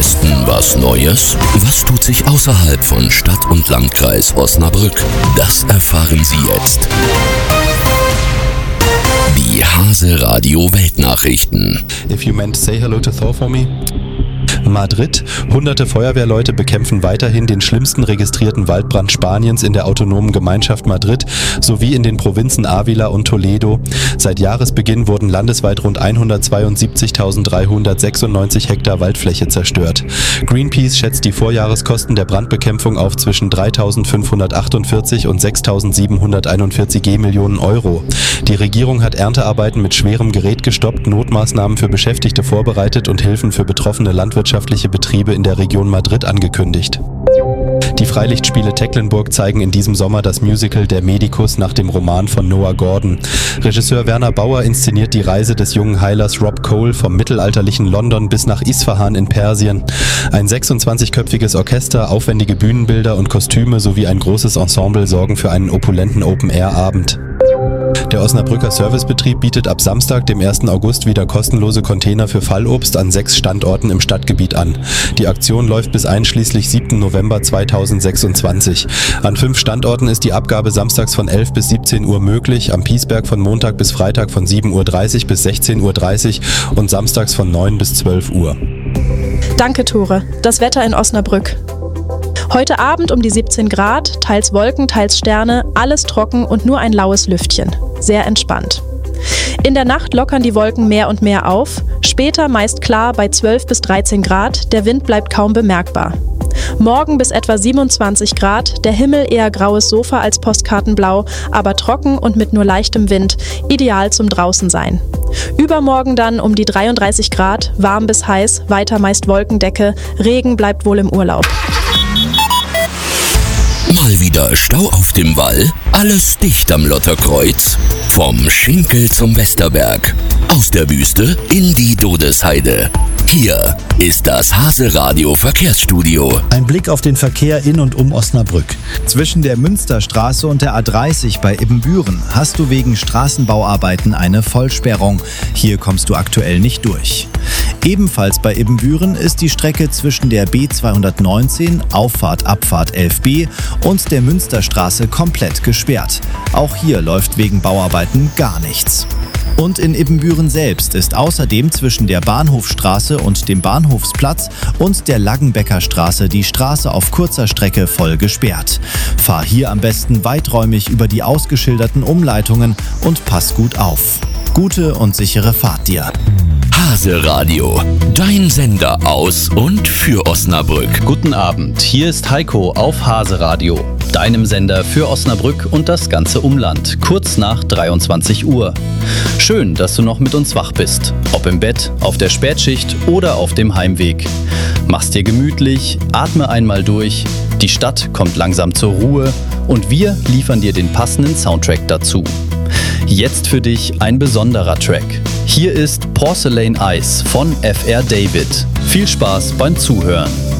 Osten was Neues? Was tut sich außerhalb von Stadt und Landkreis Osnabrück? Das erfahren Sie jetzt. Die Hase Radio Weltnachrichten. If you meant say hello to Thor for me. Madrid. Hunderte Feuerwehrleute bekämpfen weiterhin den schlimmsten registrierten Waldbrand Spaniens in der autonomen Gemeinschaft Madrid sowie in den Provinzen Ávila und Toledo. Seit Jahresbeginn wurden landesweit rund 172.396 Hektar Waldfläche zerstört. Greenpeace schätzt die Vorjahreskosten der Brandbekämpfung auf zwischen 3.548 und 6.741 G-Millionen Euro. Die Regierung hat Erntearbeiten mit schwerem Gerät gestoppt, Notmaßnahmen für Beschäftigte vorbereitet und Hilfen für betroffene landwirtschaftliche Betriebe in der Region Madrid angekündigt. Die Freilichtspiele Tecklenburg zeigen in diesem Sommer das Musical Der Medikus nach dem Roman von Noah Gordon. Regisseur Werner Bauer inszeniert die Reise des jungen Heilers Rob Cole vom mittelalterlichen London bis nach Isfahan in Persien. Ein 26-köpfiges Orchester, aufwendige Bühnenbilder und Kostüme sowie ein großes Ensemble sorgen für einen opulenten Open-Air-Abend. Der Osnabrücker Servicebetrieb bietet ab Samstag, dem 1. August, wieder kostenlose Container für Fallobst an 6 Standorten im Stadtgebiet an. Die Aktion läuft bis einschließlich 7. November 2026. An 5 Standorten ist die Abgabe samstags von 11 bis 17 Uhr möglich, am Piesberg von Montag bis Freitag von 7.30 Uhr bis 16.30 Uhr und samstags von 9 bis 12 Uhr. Danke, Tore. Das Wetter in Osnabrück. Heute Abend um die 17 Grad, teils Wolken, teils Sterne, alles trocken und nur ein laues Lüftchen. Sehr entspannt. In der Nacht lockern die Wolken mehr und mehr auf, später meist klar bei 12 bis 13 Grad, der Wind bleibt kaum bemerkbar. Morgen bis etwa 27 Grad, der Himmel eher graues Sofa als Postkartenblau, aber trocken und mit nur leichtem Wind, ideal zum Draußensein. Übermorgen dann um die 33 Grad, warm bis heiß, weiter meist Wolkendecke, Regen bleibt wohl im Urlaub. Mal wieder Stau auf dem Wall? Alles dicht am Lotterkreuz? Vom Schinkel zum Westerberg. Aus der Wüste in die Dodesheide. Hier ist das Hase Radio Verkehrsstudio. Ein Blick auf den Verkehr in und um Osnabrück. Zwischen der Münsterstraße und der A30 bei Ibbenbüren hast du wegen Straßenbauarbeiten eine Vollsperrung. Hier kommst du aktuell nicht durch. Ebenfalls bei Ibbenbüren ist die Strecke zwischen der B219, Auffahrt-Abfahrt 11b und der Münsterstraße komplett gesperrt. Auch hier läuft wegen Bauarbeiten gar nichts. Und in Ibbenbüren selbst ist außerdem zwischen der Bahnhofstraße und dem Bahnhofsplatz und der Laggenbecker Straße die Straße auf kurzer Strecke voll gesperrt. Fahr hier am besten weiträumig über die ausgeschilderten Umleitungen und pass gut auf. Gute und sichere Fahrt dir. Hase Radio, dein Sender aus und für Osnabrück. Guten Abend, hier ist Heiko auf Hase Radio, deinem Sender für Osnabrück und das ganze Umland, kurz nach 23 Uhr. Schön, dass du noch mit uns wach bist, ob im Bett, auf der Spätschicht oder auf dem Heimweg. Mach's dir gemütlich, atme einmal durch, die Stadt kommt langsam zur Ruhe und wir liefern dir den passenden Soundtrack dazu. Jetzt für dich ein besonderer Track. Hier ist Porcelain Eyes von Fr. David. Viel Spaß beim Zuhören.